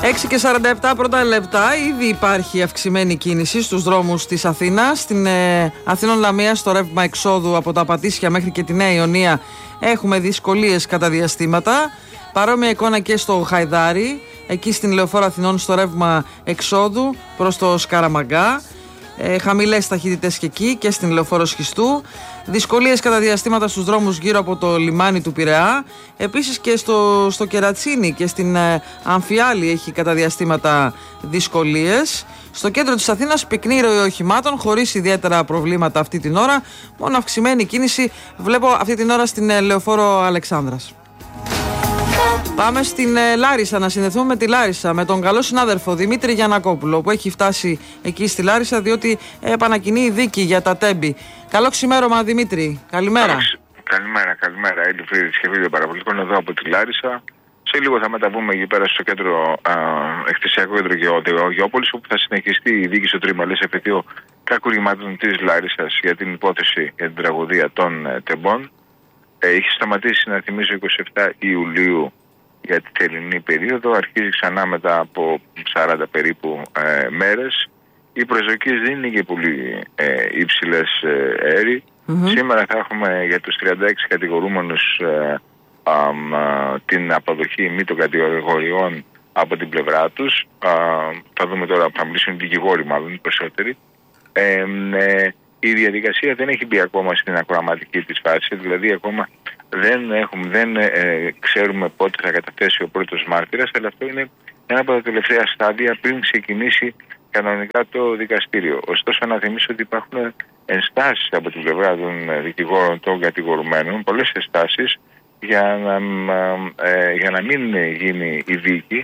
6:47 πρώτα λεπτά. Ήδη υπάρχει αυξημένη κίνηση στους δρόμους της Αθήνας. Στην Αθήνων Λαμίας, στο ρεύμα εξόδου από τα Πατήσια μέχρι και τη Νέα Ιωνία, έχουμε δυσκολίες κατά διαστήματα. Παρόμοια εικόνα και στο Χαϊδάρι, εκεί στην Λεωφόρο Αθηνών, στο ρεύμα εξόδου προς το Σκαραμαγκά. Χαμηλές ταχύτητες και εκεί και στην Λεωφόρο Σχιστού. Δυσκολίες κατά διαστήματα στους δρόμους γύρω από το λιμάνι του Πειραιά. Επίσης και στο Κερατσίνι και στην Αμφιάλη έχει κατά διαστήματα δυσκολίες. Στο κέντρο της Αθήνας πυκνή ροή οχημάτων, χωρίς ιδιαίτερα προβλήματα αυτή την ώρα. Μόνο αυξημένη κίνηση βλέπω αυτή την ώρα στην Λεωφόρο Αλεξάνδρας. Πάμε στην Λάρισα, να συνδεθούμε με τη Λάρισα, με τον καλό συνάδελφο Δημήτρη Γιαννακόπουλο, που έχει φτάσει εκεί στη Λάρισα, διότι επανακινεί η δίκη για τα Τέμπη. Καλό ξημέρωμα, Δημήτρη. Καλημέρα. Καλημέρα. Έλληφοι και φίλοι παραπολιτικών εδώ από τη Λάρισα. Σε λίγο θα μεταβούμε εκεί πέρα στο κέντρο, εκθεσιακό κέντρο Γεώπολης, όπου θα συνεχιστεί η δίκη στο τριμαλές εφετείο κακουργημάτων της Λάρισσας για την υπόθεση για την τραγωδία των Τεμπών. Είχε σταματήσει, να θυμίσω, 27 Ιουλίου για τη θερινή περίοδο. Αρχίζει ξανά μετά από 40 περίπου μέρες. Οι προσδοκίες δεν είναι και πολύ υψηλές αέρι. Σήμερα θα έχουμε για τους 36 κατηγορούμενους την αποδοχή μη των κατηγοριών από την πλευρά τους. Θα δούμε τώρα, θα μιλήσουν οι δικηγόροι μάλλον, οι περισσότεροι. Η διαδικασία δεν έχει μπει ακόμα στην ακροαματική της φάση, δηλαδή ακόμα δεν ξέρουμε πότε θα καταθέσει ο πρώτος μάρτυρας, αλλά αυτό είναι ένα από τα τελευταία στάδια πριν ξεκινήσει κανονικά το δικαστήριο. Ωστόσο, να θυμίσω ότι υπάρχουν ενστάσεις από την πλευρά των δικηγόρων των κατηγορουμένων, πολλές ενστάσεις για να μην γίνει η δίκη.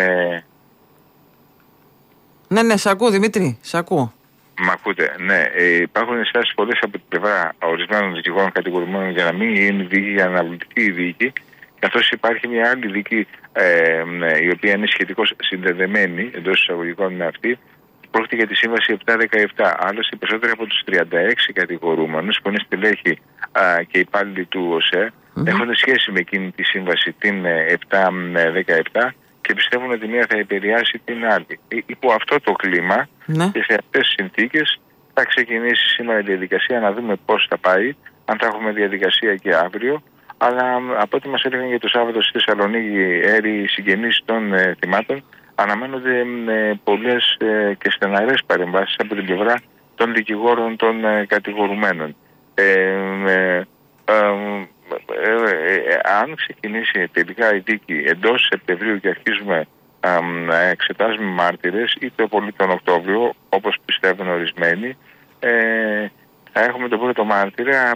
Ναι, σ' ακούω, Δημήτρη, σ' ακούω. Μ' ακούτε, ναι. Υπάρχουν ενστάσεις πολλές από την πλευρά ορισμένων δικηγόρων κατηγορουμένων για να μην γίνει δίκη, για να αναβληθεί η δίκη, καθώς υπάρχει μια άλλη δίκη η οποία είναι σχετικώς συνδεδεμένη εντός εισαγωγικών με αυτή. Πρόκειται για τη σύμβαση 717. Άλλωστε, οι περισσότεροι από τους 36 κατηγορούμενους που είναι στελέχοι και υπάλληλοι του ΟΣΕ έχουν σχέση με εκείνη τη σύμβαση την 717 και πιστεύουν ότι μία θα επηρεάσει την άλλη. Υπό αυτό το κλίμα και σε αυτές τις συνθήκες θα ξεκινήσει σήμερα η διαδικασία, να δούμε πώς θα πάει, αν θα έχουμε διαδικασία και αύριο. Αλλά από ό,τι μας έλεγαν για το Σάββατο στη Θεσσαλονίκη οι συγγενείς των θυμάτων, αναμένονται πολλές και στεναρές παρεμβάσεις από την πλευρά των δικηγόρων των κατηγορουμένων. Αν ξεκινήσει τελικά η δίκη εντός Σεπτεμβρίου και αρχίζουμε να εξετάζουμε μάρτυρες, είτε πολύ τον Οκτώβριο, όπως πιστεύουν ορισμένοι, θα έχουμε τον πρώτο μάρτυρα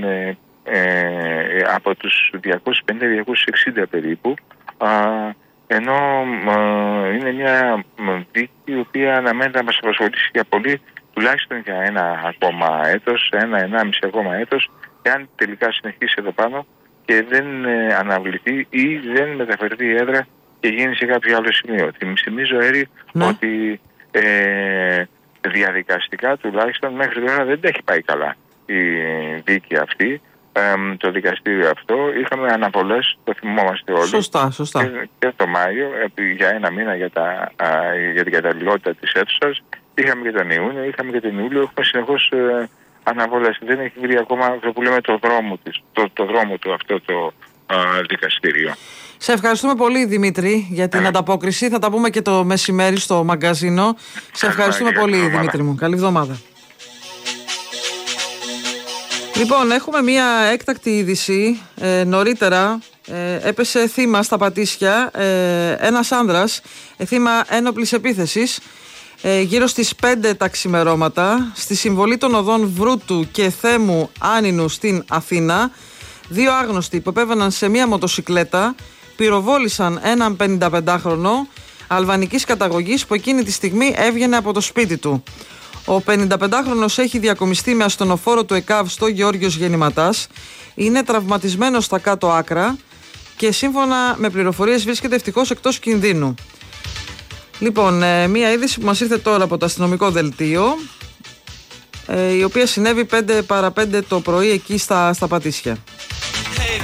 από τους 250-260 περίπου, ενώ είναι μια δίκη η οποία αναμένεται να μας απασχολήσει για πολύ, τουλάχιστον για ένα ακόμα έτος, ένα-ενάμιση ακόμα έτος, και αν τελικά συνεχίσει εδώ πάνω και δεν αναβληθεί ή δεν μεταφερθεί η έδρα και γίνει σε κάποιο άλλο σημείο. Θυμίζω, Έρη, ότι διαδικαστικά τουλάχιστον μέχρι τώρα δεν έχει πάει καλά η δίκη αυτή, το δικαστήριο αυτό. Είχαμε αναβολές, το θυμόμαστε όλοι. Σωστά. Και το Μάιο, για ένα μήνα για την καταλληλότητα της αίθουσας. Είχαμε και τον Ιούνιο, είχαμε και τον Ιούλιο. Έχουμε συνεχώς αναβολές. Δεν έχει βρει ακόμα αυτό που λέμε το δρόμο του αυτό το δικαστήριο. Σε ευχαριστούμε πολύ, Δημήτρη, για την ανταπόκριση. Θα τα πούμε και το μεσημέρι στο μαγκαζίνο. Σε ευχαριστούμε πολύ, Δημήτρη μου. Καλή εβδομάδα. Λοιπόν, έχουμε μια έκτακτη είδηση. Νωρίτερα έπεσε θύμα στα Πατήσια ένας άνδρας, θύμα ένοπλης επίθεσης, γύρω στις 5 τα ξημερώματα, στη συμβολή των οδών Βρούτου και Θέμου Άνινου στην Αθήνα. 2 άγνωστοι που επέβαιναν σε μια μοτοσικλέτα πυροβόλησαν έναν 55χρονο αλβανικής καταγωγής που εκείνη τη στιγμή έβγαινε από το σπίτι του. Ο 55χρονος έχει διακομιστεί με ασθενοφόρο του ΕΚΑΒ στο Γεώργιος Γεννηματάς. Είναι τραυματισμένος στα κάτω άκρα και σύμφωνα με πληροφορίες βρίσκεται ευτυχώς εκτός κινδύνου. Λοιπόν, μία είδηση που μας ήρθε τώρα από το αστυνομικό δελτίο, η οποία συνέβη 5 παρα 5 το πρωί εκεί στα Πατήσια.